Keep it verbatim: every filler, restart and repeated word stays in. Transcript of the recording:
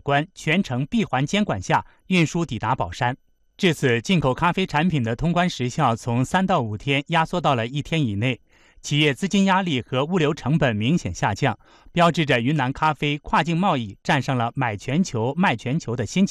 关全程闭环监管下运输抵达宝山。至此，进口咖啡产品的通关时效从三到五天压缩到了一天以内，企业资金压力和物流成本明显下降，标志着云南咖啡跨境贸易站上了买全球卖全球的新起